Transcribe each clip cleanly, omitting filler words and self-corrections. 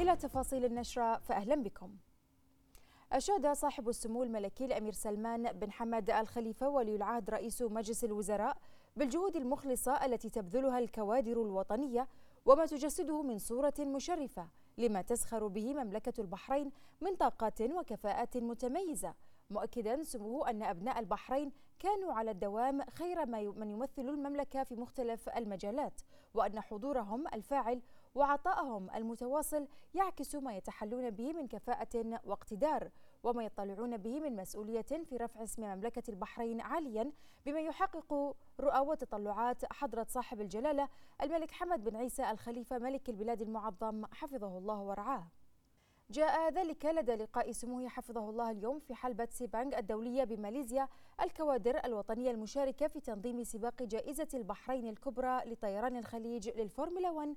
إلى تفاصيل النشرة فأهلا بكم. أشاد صاحب السمو الملكي الأمير سلمان بن حمد آل خليفة ولي العهد رئيس مجلس الوزراء بالجهود المخلصة التي تبذلها الكوادر الوطنية وما تجسده من صورة مشرفة لما تزخر به مملكة البحرين من طاقات وكفاءات متميزة، مؤكدا سموه أن أبناء البحرين كانوا على الدوام خير من يمثل المملكة في مختلف المجالات، وأن حضورهم الفاعل وعطائهم المتواصل يعكس ما يتحلون به من كفاءة واقتدار وما يطلعون به من مسؤولية في رفع اسم مملكة البحرين عاليا بما يحقق رؤى وتطلعات حضرة صاحب الجلالة الملك حمد بن عيسى الخليفة ملك البلاد المعظم حفظه الله ورعاه. جاء ذلك لدى لقاء سموه حفظه الله اليوم في حلبة سيبانغ الدولية بماليزيا الكوادر الوطنية المشاركة في تنظيم سباق جائزة البحرين الكبرى لطيران الخليج للفورمولا 1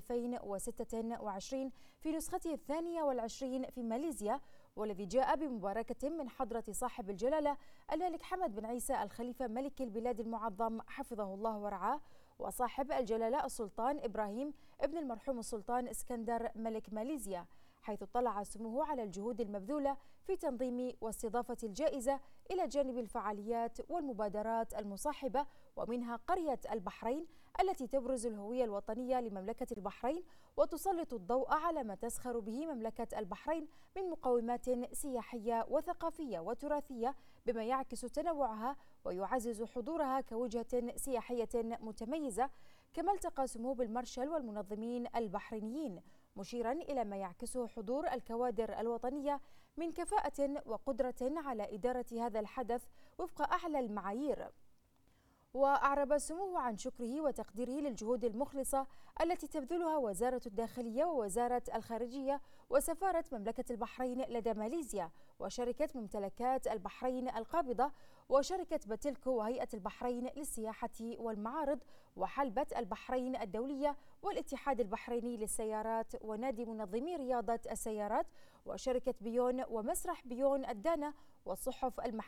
2026 في نسخته 22 في ماليزيا، والذي جاء بمباركة من حضرة صاحب الجلالة الملك حمد بن عيسى الخليفة ملك البلاد المعظم حفظه الله ورعاه، وصاحب الجلالة السلطان إبراهيم ابن المرحوم السلطان اسكندر ملك ماليزيا، حيث اطلع سموه على الجهود المبذولة في تنظيم واستضافة الجائزة إلى جانب الفعاليات والمبادرات المصاحبة، ومنها قرية البحرين التي تبرز الهوية الوطنية لمملكة البحرين وتسلط الضوء على ما تزخر به مملكة البحرين من مقومات سياحية وثقافية وتراثية بما يعكس تنوعها ويعزز حضورها كوجهة سياحية متميزة. كما التقى سموه بالمرشل والمنظمين البحرينيين، مشيرا إلى ما يعكسه حضور الكوادر الوطنية من كفاءة وقدرة على إدارة هذا الحدث وفق أعلى المعايير. وأعرب سموه عن شكره وتقديره للجهود المخلصة التي تبذلها وزارة الداخلية ووزارة الخارجية وسفارة مملكة البحرين لدى ماليزيا وشركة ممتلكات البحرين القابضة وشركة باتيلكو وهيئة البحرين للسياحة والمعارض وحلبة البحرين الدولية والاتحاد البحريني للسيارات ونادي منظمي رياضة السيارات وشركة بيون ومسرح بيون الدانا والصحف المحلية